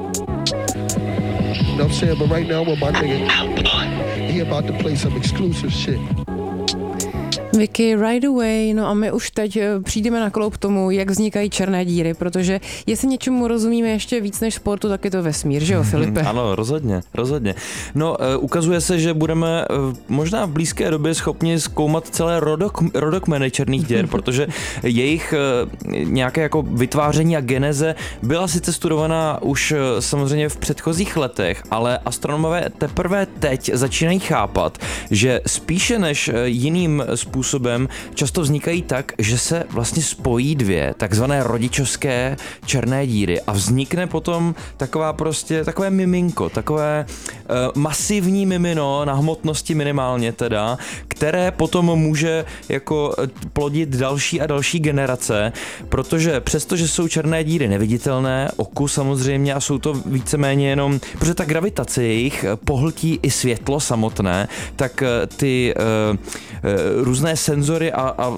You know what I'm saying? But right now with my nigga, he about to play some exclusive shit. Vicky, Ride Away, no a my už teď přijdeme na kloub tomu, jak vznikají černé díry, protože jestli něčemu rozumíme ještě víc než sportu, tak je to vesmír, že jo, Filipe? Ano, rozhodně. No, ukazuje se, že budeme možná v blízké době schopni zkoumat celé rodokmeny černých děr, protože jejich nějaké jako vytváření a geneze byla sice studovaná už samozřejmě v předchozích letech, ale astronomové teprve teď začínají chápat, že spíše než jiným způsobem často vznikají tak, že se vlastně spojí dvě takzvané rodičovské černé díry a vznikne potom takové miminko, takové masivní mimino na hmotnosti minimálně teda, které potom může jako plodit další a další generace, protože přestože jsou černé díry neviditelné oku samozřejmě a jsou to víceméně jenom, protože ta gravitace jejich pohltí i světlo samotné, tak ty různé senzory a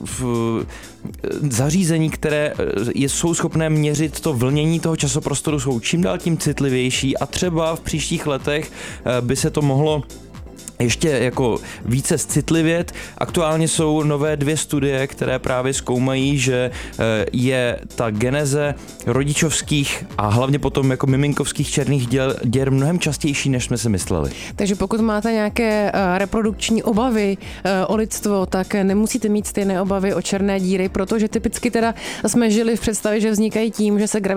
zařízení, které jsou schopné měřit to vlnění toho časoprostoru, jsou čím dál tím citlivější a třeba v příštích letech by se to mohlo ještě jako více citlivět. Aktuálně jsou nové 2 studie, které právě zkoumají, že je ta geneze rodičovských a hlavně potom jako miminkovských černých děr mnohem častější, než jsme si mysleli. Takže pokud máte nějaké reprodukční obavy o lidstvo, tak nemusíte mít stejné obavy o černé díry, protože typicky teda jsme žili v představě, že vznikají tím, že se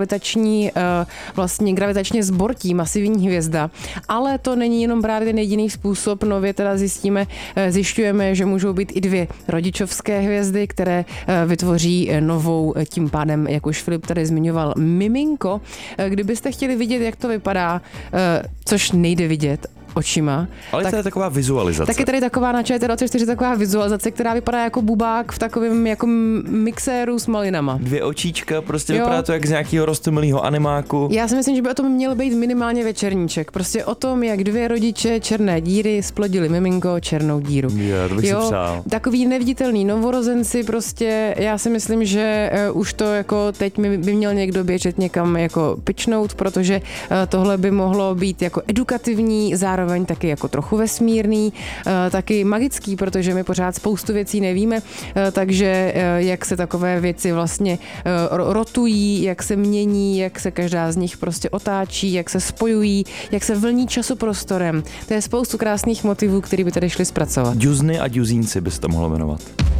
gravitačně zbortí masivní hvězda, ale to není jenom právě ten jediný způsob. Nově teda zjišťujeme, že můžou být i 2 rodičovské hvězdy, které vytvoří novou, tím pádem, jak už Filip tady zmiňoval, miminko. Kdybyste chtěli vidět, jak to vypadá, což nejde vidět očima. Ale tak, to je taková vizualizace. Tak je tady taková na ČT24 taková vizualizace, která vypadá jako bubák v takovém jako mixéru s malinama. 2 očíčka, prostě vypadá to jak z nějakého roztomilého animáku. Já si myslím, že by o tom měl být minimálně večerníček. Prostě o tom, jak 2 rodiče černé díry splodili miminko černou díru. Jo, to bych si přál. Takový neviditelný novorozenci prostě, já si myslím, že už to jako teď by měl někdo běžet někam jako pičnout, protože tohle by mohlo být jako edukativní, zároveň taky jako trochu vesmírný, taky magický, protože my pořád spoustu věcí nevíme, takže jak se takové věci vlastně rotují, jak se mění, jak se každá z nich prostě otáčí, jak se spojují, jak se vlní časoprostorem. To je spoustu krásných motivů, které by tady šly zpracovat. Džuzny a džuzínci by se to mohlo jmenovat.